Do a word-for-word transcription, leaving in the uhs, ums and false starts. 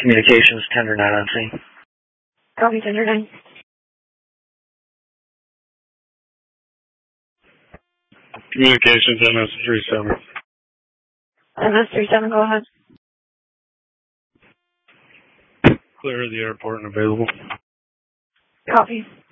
Communications, tender nine on scene. Copy, tender nine. Communications, M S three seven. M S three seven, go ahead. Clear of the airport and available. Copy.